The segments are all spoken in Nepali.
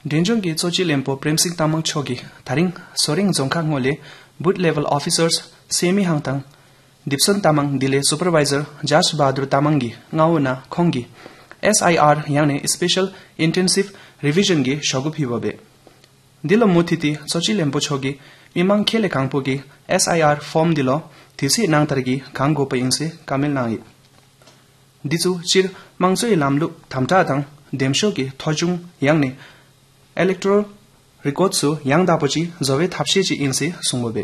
Denjong ki Chochi Lempo Premsing Tamang Chogi Tharing Soring Zongkha Ngole boot level officers Semi Hangtang Dipson Tamang Dile Supervisor Jash Bahadur Tamangi Ngauna Khongi SIR Yangne Special Intensive Revision gi Shogup Hiwabe Dilo Mutiti Chochi Lempo Chogi Mimang Khele Kangpo gi SIR form dilo Thisi Nangtargi Kanggo Pa Ingse Kamil Nangi Dichu Chir Mangso Lamlu Thamta Tang Demsho ki Thojung Yangne Electoral record su yang dapochi zowe thapshi chi inse sungbobe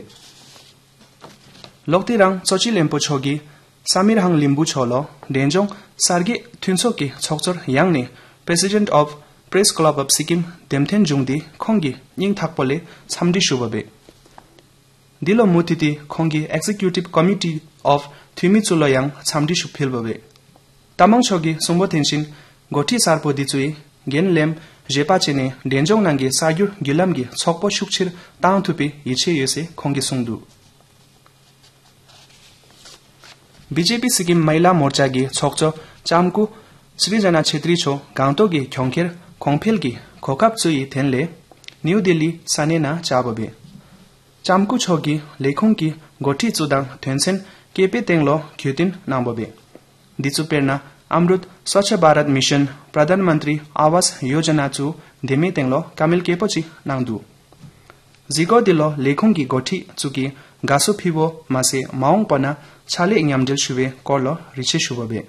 lokti rang Chochi Lempo chogi Samir Hang Limbu cholo Denjong sargi thunso ki chokchor yangne President of Press Club of Sikkim Demthen Jungdi khongi ning thakpole samdi shubobe dilo mutiti khongi Executive Committee of Thimi Chuloyang samdi shupilbobe tamang chogi sungbo tenshin goti sarpo dichui gen lem jepa chene denjong nangi sagyur gilamgi chokpo shukchir taang thupi yiche yese khongi sungdu BJP Sikkim Mahila Morcha gi chokcho chamku Srijana Chhetri cho gangto gi khongkher khongphel gi khokap chui thenle New Delhi sanena chabobe chamku chogi lekhong ki goti chudang thwensen kepe tenglo khyutin nambobe dichuperna Amrut Swachh Bharat Mission Pradhan Mantri Awas Yojana chu demi tenglo kamil kepochi nangdu zigo dilo lekhong gi goti chuki gasu phibo mase maung pana chale ingyamdel shuwe korlo riche shubobe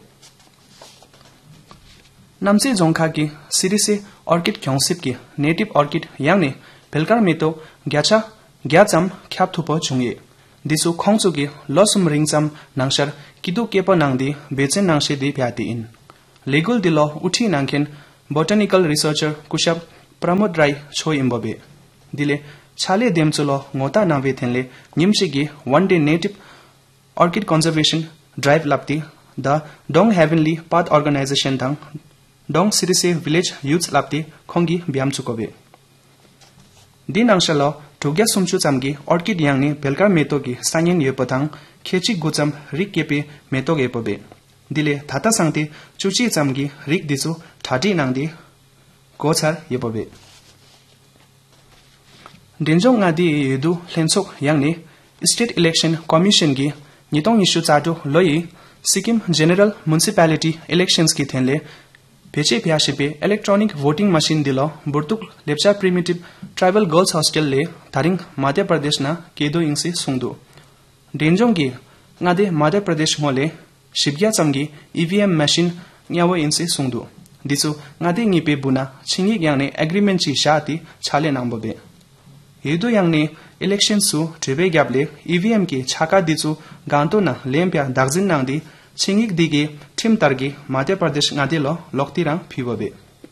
namse jongkha ki sirise orchid kyongsip ki native orchid yangne pelkar meto gyacham khyapthupo chungye disu khongchu gi losum ringcham nangshar kidu kepo nangdi bechen nangse di pyati in legal dilo uthi nangkhen botanical researcher kushap pramod rai choi imbobe dile chale demchulo ngota nawe thenle nimchi gi one day native orchid conservation drive lapti the Dong Heavenly Path organization dang Dong Sirise village youth lapti khongi byam chukobe din angshalo Tugya Sumchu Chamgi Orchid Yangni Pelkar Meto gi Sanyin Yepotang Khechi Gucham Rik Kepe Meto Gepobe Dile Thata Sangti Chuchi Chamgi Rik Disu Thati Nangdi Gochar Yepobe Denjong Ngadi Yedu Lensok Yangni State Election Commission gi Nitong Ishu Chatu Loi Sikkim General Municipality Elections ki Thenle Peche Pyashipe electronic voting machine dilo Burtuk Lepcha Primitive Tribal Girls Hostel le Tharing Madhya Pradesh na kedo ingse sungdu Denjong gi ngade Madhya Pradesh mole Shibgya Chamgi EVM machine nyawo ingse sungdu disu ngade ngipe buna chingi yangne agreement chi shati chale nambobe yedo yangne election su trebe gyable EVM ki chaka disu ganto na lempya dagjin nangdi chingik dige tim targi Madhya Pradesh ngade lo loktirang phibobe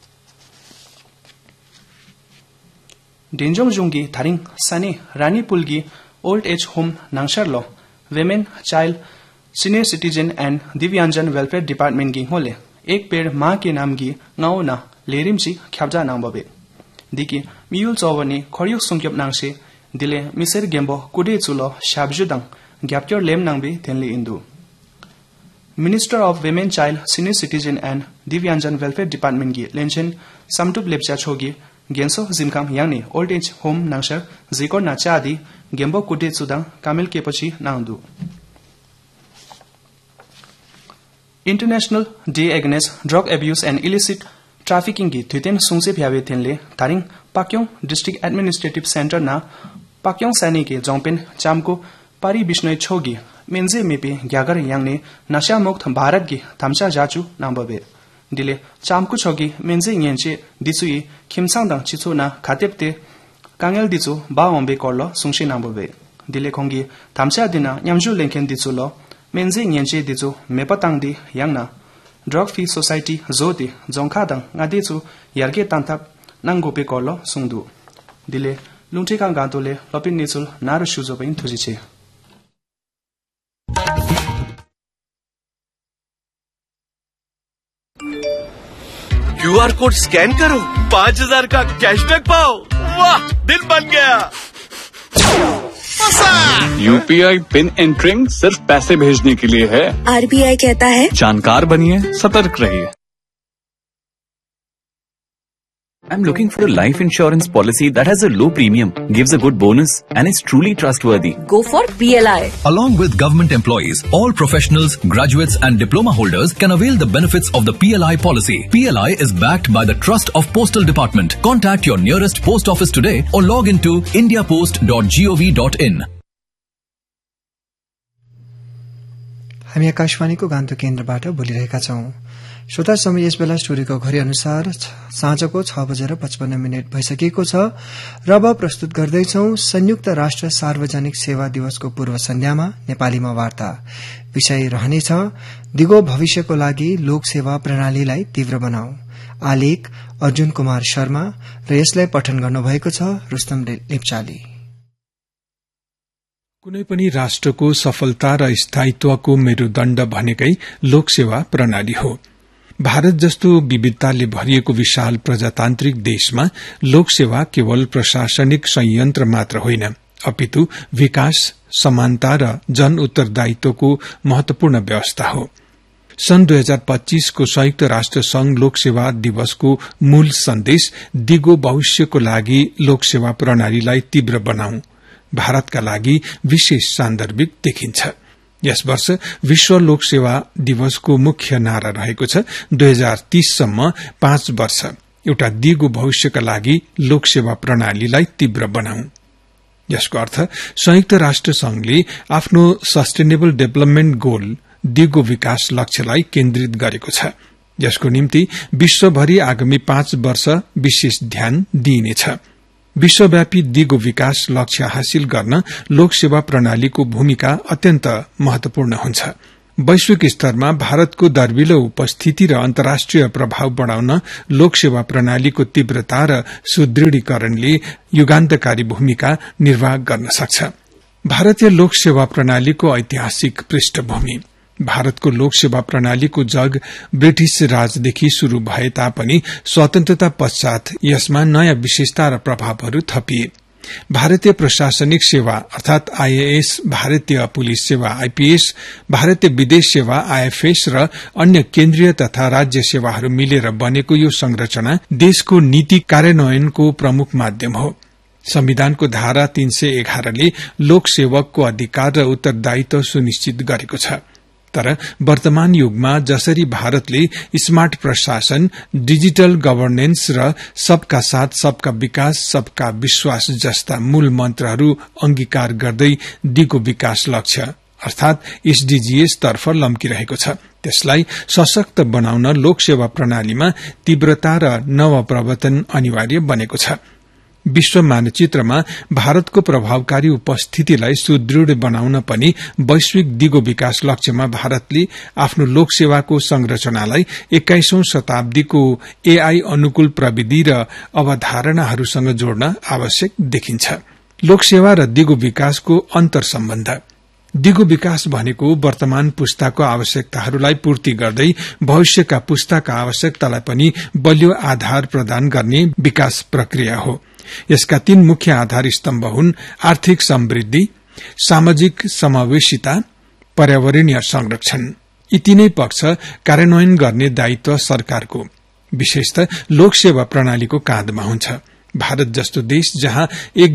Denjong jungi tharing sane Rani Pulgi old age home nangshar lo women child senior citizen and Divyanjan welfare department gi hole ek per ma ke naam gi ngao na lerimchi khyabja nambobe diki miul chawani khoryuk sungkyap nangse dile miser gembo kude chulo shabjudang gyapkyor lem nangbe tenle indu Minister of Women, Child, Senior Citizen and Divyanjan Welfare Department gi Lenchen Samtup Lepcha Chogi Genso Zimkam Yangne Old Age Home Nangshar Zikor Nacha Adi Gembo Kude Sudang Kamil Kepochi Nangdu International Day Against Drug Abuse and Illicit Trafficking gi Thiten Sungse Phyawe Thenle Tharing Pakyong District Administrative Center na Pakyong Sani ke Jongpen Chamko Pari Bishnoi Chogi Menze mepe gyagar yangne nasha mukt Bharat gi thamcha jachu nambobe dile chamku chogi menze ngenche dichui khimsang dang chichu na khatepte kangel dichu ba ombe korlo sungshi nambobe dile khongi thamcha dina nyamju lenkhen dichulo menze ngenche dichu mepatang di yangna drug free society zoti jongkha dang ngade chu yarge tanthap nanggope korlo sungdu dile lungthi kang gantole lopin nichul naru shujo bain thujiche QR code scan करो 5000 का कैशबैक पाओ वाह दिल बन गया UPI पिन एंटरिंग सिर्फ पैसे भेजने के लिए है RBI कहता है जानकार बनिए सतर्क रहिए I'm looking for a life insurance policy that has a low premium, gives a good bonus, and is truly trustworthy. Go for PLI. Along with government employees, all professionals, graduates and diploma holders can avail the benefits of the PLI policy. PLI is backed by the Trust of Postal Department. Contact your nearest post office today or log into indiapost.gov.in. हामी आकाशवाणीको गान्तोक केन्द्रबाट बोलिरहेका छौं। श्रोता समय यस बेला स्टुडियोको घडी अनुसार साँझको 6:55 भइसकेको छ र अब प्रस्तुत गर्दैछौ संयुक्त राष्ट्र सार्वजनिक सेवा दिवसको पूर्व सन्ध्यामा नेपालीमा वार्ता। विषय रहनेछ दिगो भविष्यको लागि लोक सेवा प्रणालीलाई तीव्र बनाऊ। आलेख अर्जुन कुमार शर्मा र यसलाई पठन गर्नुभएको छ रुस्तम लेप्चाले। कुनै पनि राष्ट्रको सफलता र स्थायित्वको मेरुदण्ड भनेकै लोकसेवा प्रणाली हो। भारत जस्तो विविधताले भरिएको विशाल प्रजातान्त्रिक देशमा लोकसेवा केवल प्रशासनिक संयन्त्र मात्र होइन, अपितु विकास, समानता र जन उत्तरदायित्वको महत्वपूर्ण व्यवस्था हो। सन् 2025 को संयुक्त राष्ट्र संघ लोकसेवा दिवसको मूल सन्देश दिगो भविष्यको लागि लोकसेवा प्रणालीलाई तीव्र बनाऊ भारतका लागि विशेष सान्दर्भिक देखिन्छ। यस वर्ष विश्व लोकसेवा दिवसको मुख्य नारा रहेको छ 2030 सम्म 5 वर्ष एउटा दिगो भविष्यका लागि लोकसेवा प्रणालीलाई तीव्र बनाऊ। यसको अर्थ संयुक्त राष्ट्र संघले आफ्नो सस्टेनेबल डेभलपमेन्ट गोल दिगो विकास लक्ष्यलाई केन्द्रित गरेको छ। यसको निम्ति विश्वभरि आगामी 5 वर्ष विशेष ध्यान दिइनेछ। विश्वव्यापी दिगो विकास लक्ष्य हासिल गर्न लोकसेवा प्रणालीको भूमिका अत्यन्त महत्वपूर्ण हुन्छ। वैश्विक स्तरमा भारतको दर्विलो उपस्थिति र अन्तर्राष्ट्रिय प्रभाव बढ़ाउन लोकसेवा प्रणालीको तीव्रता र सुदृढीकरणले युगान्तकारी भूमिका निर्वाह गर्न सक्छ। भारतीय लोकसेवा प्रणालीको ऐतिहासिक पृष्ठभूमि। भारतको लोकसेवा प्रणालीको जग ब्रिटिश राजदेखि शुरू भए तापनि स्वतन्त्रता पश्चात यसमा नयाँ विशेषता र प्रभावहरू थपिए। भारतीय प्रशासनिक सेवा अर्थात आईएएस, भारतीय पुलिस सेवा आईपीएस, भारतीय विदेश सेवा आईएफएस र अन्य केन्द्रीय तथा राज्य सेवाहरू मिलेर बनेको यो संरचना देशको नीति कार्यान्वयनको प्रमुख माध्यम हो। संविधानको धारा 311 ले लोकसेवकको अधिकार र उत्तरदायित्व सुनिश्चित गरेको छ। तर वर्तमान युगमा जसरी भारतले स्मार्ट प्रशासन, डिजिटल गभर्नेन्स र सबका साथ सबका विकास, सबका विश्वास जस्ता मूल मन्त्रहरू अंगीकार गर्दै दिगो विकास लक्ष्य अर्थात एसडीजीएस तर्फ लम्किरहेको छ, त्यसलाई सशक्त बनाउन लोकसेवा प्रणालीमा तीव्रता र नवप्रवर्तन अनिवार्य बनेको छ। विश्व मानचित्रमा भारतको प्रभावकारी उपस्थितिलाई सुदृढ़ बनाउन पनि वैश्विक दिगो विकास लक्ष्यमा भारतले आफ्नो लोकसेवाको संरचनालाई 21औं शताब्दीको एआई अनुकूल प्रविधि र अवधारणाहरूसँग जोड्न आवश्यक देखिन्छ। लोकसेवा र दिगो विकासको अन्तर सम्बन्ध। दिगो विकास भनेको वर्तमान पुस्ताको आवश्यकताहरूलाई पूर्ति गर्दै भविष्यका पुस्ताका आवश्यकतालाई पनि बलियो आधार प्रदान गर्ने विकास प्रक्रिया हो। यसका 3 मुख्य आधार स्तम्भ हुन् आर्थिक समृद्धि, सामाजिक समावेशिता, पर्यावरणीय संरक्षण। यी तीनै पक्ष कार्यान्वयन गर्ने दायित्व सरकारको, विशेषतः लोकसेवा प्रणालीको काँधमा हुन्छ। भारत जस्तो देश जहाँ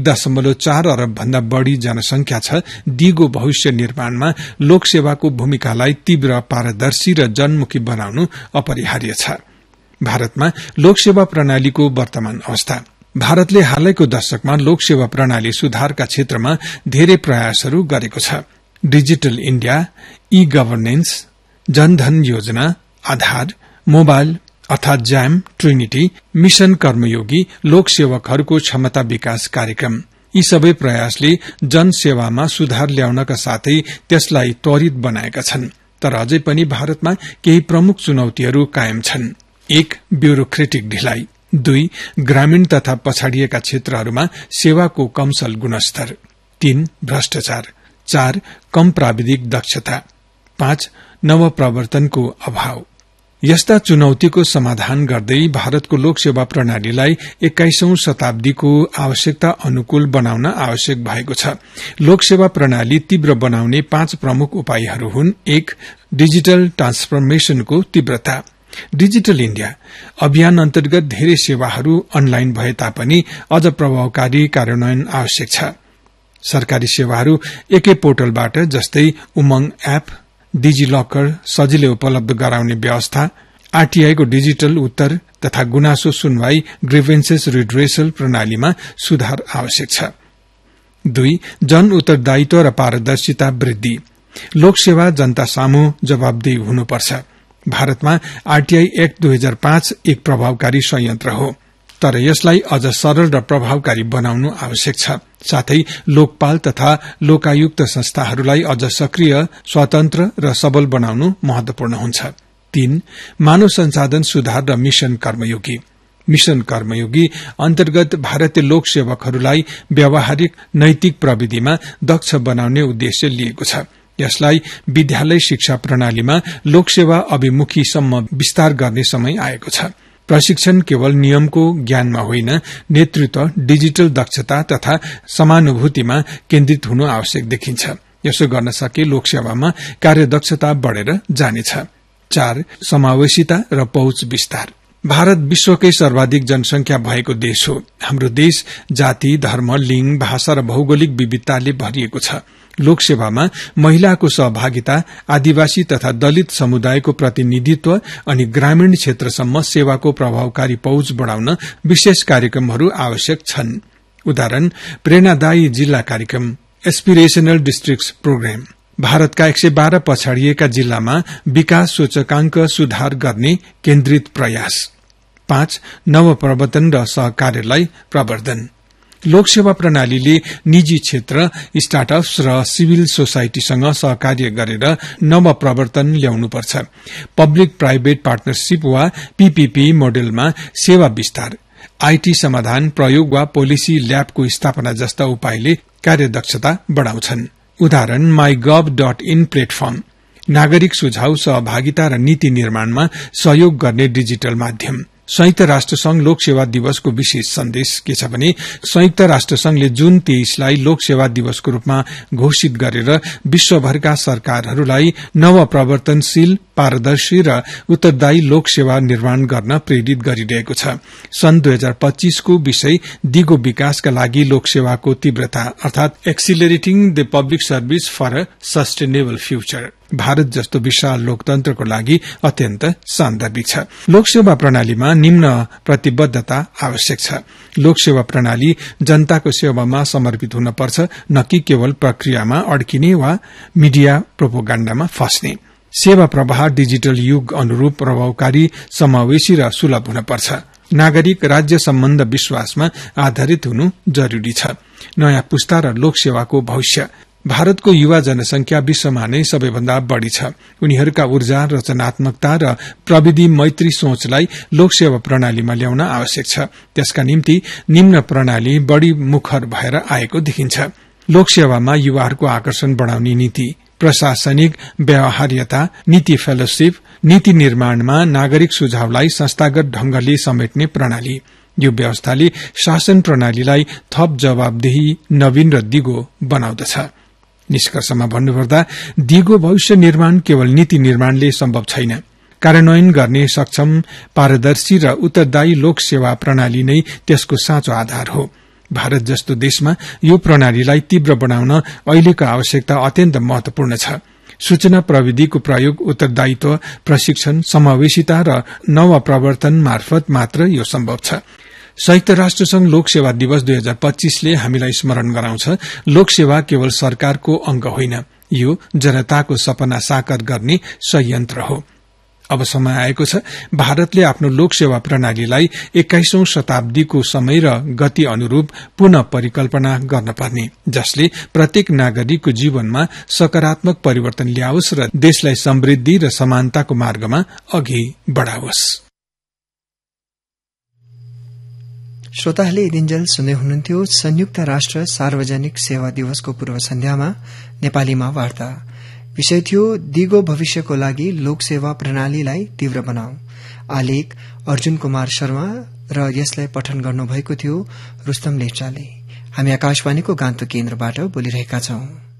1.4 अरब भन्दा बढ़ी जनसंख्या छ, दिगो भविष्य निर्माणमा लोकसेवाको भूमिकालाई तीव्र, पारदर्शी र जनमुखी बनाउनु अपरिहार्य छ। भारतमा लोकसेवा प्रणालीको वर्तमान अवस्था। भारतले हालैको दशकमा लोकसेवा प्रणाली सुधारका क्षेत्रमा धेरै प्रयासहरू गरेको छ। डिजिटल इण्डिया, ई गभर्नेन्स, जनधन योजना, आधार, मोबाइल अर्थात ज्याम, ट्रिनिटी, मिशन कर्मयोगी, लोकसेवकहरूको क्षमता विकास कार्यक्रम, यी सबै प्रयासले जनसेवामा सुधार ल्याउनका साथै त्यसलाई त्वरित बनाएका छन्। तर अझै पनि भारतमा केही प्रमुख चुनौतीहरू कायम छन्। 1. ब्यूरोक्रेटिक ढिलाइ। 2. ग्रामीण तथा पछाडिएका क्षेत्रहरूमा सेवाको कमसल गुणस्तर। 3. भ्रष्टाचार। 4. कम प्राविधिक दक्षता। 5. नवप्रवर्तनको अभाव। यस्ता चुनौतीको समाधान गर्दै भारतको लोकसेवा प्रणालीलाई 21औं शताब्दीको आवश्यकता अनुकूल बनाउन आवश्यक भएको छ। लोकसेवा प्रणाली तीव्र बनाउने 5 प्रमुख उपायहरू हुन्। 1. डिजिटल ट्रान्सफर्मेशनको तीव्रता। डिजिटल इण्डिया अभियान अन्तर्गत धेरै सेवाहरू अनलाइन भए तापनि अझ प्रभावकारी कार्यान्वयन आवश्यक छ। सरकारी सेवाहरू एकै पोर्टलबाट जस्तै उमंग एप, डिजिलकर सजिलै उपलब्ध गराउने व्यवस्था, आरटीआई को डिजिटल उत्तर तथा गुनासो सुनवाई ग्रीवेन्सेस रिड्रेसल प्रणालीमा सुधार आवश्यक छ। 2. जन उत्तरदायित्व र पारदर्शिता वृद्धि। लोकसेवा जनता सामु जवाबदेही हुनुपर्छ। भारतमा आरटीआई एक्ट 2005 एक प्रभावकारी संयन्त्र हो, तर यसलाई अझ सरल र प्रभावकारी बनाउनु आवश्यक छ। साथै लोकपाल तथा लोकायुक्त संस्थाहरूलाई अझ सक्रिय, स्वतन्त्र र सबल बनाउनु महत्वपूर्ण हुन्छ। 3. मानव संसाधन सुधार र मिशन कर्मयोगी। मिशन कर्मयोगी अन्तर्गत भारतीय लोक सेवकहरूलाई व्यावहारिक नैतिक प्रविधिमा दक्ष बनाउने उद्देश्य लिएको छ। यसलाई विद्यालय शिक्षा प्रणालीमा लोकसेवा अभिमुखीसम्म विस्तार गर्ने समय आएको छ। प्रशिक्षण केवल नियमको ज्ञानमा होइन, नेतृत्व, डिजिटल दक्षता तथा समानुभूतिमा केन्द्रित हुनु आवश्यक देखिन्छ। यसो गर्न सके लोकसेवामा कार्यदक्षता बढ़ेर जानेछ। 4. समावेशिता र पहुँच विस्तार। भारत विश्वकै सर्वाधिक जनसंख्या भएको देश हो। हाम्रो देश जाति, धर्म, लिंग, भाषा र भौगोलिक विविधताले भरिएको छ। लोकसेवामा महिलाको सहभागिता, आदिवासी तथा दलित समुदायको प्रतिनिधित्व अनि ग्रामीण क्षेत्रसम्म सेवाको प्रभावकारी पहुँच बढ़ाउन विशेष कार्यक्रमहरू आवश्यक छन्। उदाहरण प्रेरणादायी जिल्ला कार्यक्रम, एस्पिरेशनल डिस्ट्रिक्ट्स प्रोग्राम। भारतका 112 पछाडिएका जिल्लामा विकास सूचकांक सुधार गर्ने केन्द्रित प्रयास। 5. नवप्रवर्तन र सहकार्यलाई प्रवर्धन। लोकसेवा प्रणालीले निजी क्षेत्र, स्टार्टअप्स र सिभिल सोसाइटीसँग सहकार्य गरेर नवप्रवर्तन ल्याउनुपर्छ। पब्लिक प्राइभेट पार्टनरशिप वा पीपीपी मोडेलमा सेवा विस्तार, आईटी समाधान प्रयोग वा पोलिसी ल्याबको स्थापना जस्ता उपायले कार्यदक्षता बढ़ाउँछन्। उदाहरण mygov.in प्लेटफर्म, नागरिक सुझाव, सहभागिता र नीति निर्माणमा सहयोग गर्ने डिजिटल माध्यम। संयुक्त राष्ट्र संघ लोकसेवा दिवसको विशेष सन्देश के छ भने संयुक्त राष्ट्र संघले जुन 23 लाई लोकसेवा दिवसको रूपमा घोषित गरेर विश्वभरका सरकारहरूलाई नवप्रवर्तनशील, पारदर्शी र उत्तरदायी लोकसेवा निर्माण गर्न प्रेरित गरिरहेको छ। सन् 2025 को विषय दिगो विकासका लागि लोकसेवाको तीव्रता अर्थात एक्सिलरेटिङ the public service for a sustainable future Bharat जस्तो विशाल लोकतन्त्रको लागि अत्यन्त सान्दर्भिक छ। लोकसेवा प्रणालीमा निम्न प्रतिबद्धता आवश्यक छ। लोकसेवा प्रणाली जनताको सेवामा समर्पित हुनपर्छ, न कि केवल प्रक्रियामा अड्किने वा मिडिया प्रोपोगण्डामा फस्ने। सेवा प्रवाह डिजिटल युग अनुरूप प्रभावकारी, समावेशी र सुलभ हुनपर्छ। नागरिक राज्य सम्बन्ध विश्वासमा आधारित हुनु जरूरी छ। नयाँ पुस्ता र लोकसेवाको भविष्य। भारतको युवा जनसंख्या विश्वमा नै सबैभन्दा बढ़ी छ। उनीहरूका ऊर्जा, रचनात्मकता र प्रविधि मैत्री सोचलाई लोकसेवा प्रणालीमा ल्याउन आवश्यक छ। त्यसका निम्ति निम्न प्रणाली बढ़ी मुखर भएर आएको देखिन्छ। लोकसेवामा युवाहरूको आकर्षण बढ़ाउने नीति, प्रशासनिक व्यवहार्यता, नीति फेलोशिप, नीति निर्माणमा नागरिक सुझावलाई संस्थागत ढंगले समेट्ने प्रणाली। यो व्यवस्थाले शासन प्रणालीलाई थप जवाबदेही, नवीन र दिगो बनाउँदछ। निष्कर्षमा भन्नुपर्दा दिगो भविष्य निर्माण केवल नीति निर्माणले सम्भव छैन। कार्यान्वयन गर्ने सक्षम, पारदर्शी र उत्तरदायी लोकसेवा प्रणाली नै त्यसको साँचो आधार हो। भारत जस्तो देशमा यो प्रणालीलाई तीव्र बनाउन अहिलेको आवश्यकता अत्यन्त महत्वपूर्ण छ। सूचना प्रविधिको प्रयोग, उत्तरदायित्व, प्रशिक्षण, समावेशिता र नवप्रवर्तन मार्फत मात्र यो सम्भव छ। संयुक्त राष्ट्र संघ लोकसेवा दिवस 2025 ले हामीलाई स्मरण गराउँछ, लोकसेवा केवल सरकारको अंग होइन, यो जनताको सपना साकार गर्ने संयन्त्र हो। अब समय आएको छ भारतले आफ्नो लोकसेवा प्रणालीलाई 21औं शताब्दीको समय र गति अनुरूप पुनः परिकल्पना गर्नुपर्ने, जसले प्रत्येक नागरिकको जीवनमा सकारात्मक परिवर्तन ल्याओस् र देशलाई समृद्धि र समानताको मार्गमा अघि बढ़ाओस्। श्रोताहरूले दिनजल सुन्दै हुनुहुन्थ्यो संयुक्त राष्ट्र सार्वजनिक सेवा दिवसको पूर्व सन्ध्यामा नेपालीमा वार्ता। विषय थियो दिगो भविष्यको लागि लोकसेवा प्रणालीलाई तीव्र बनाऊ। आलेख अर्जुन कुमार शर्मा र यसलाई पठन गर्नुभएको थियो रुस्तम लेप्चाले। हामी आकाशवाणीको गान्तोक केन्द्रबाट बोलिरहेका छौं।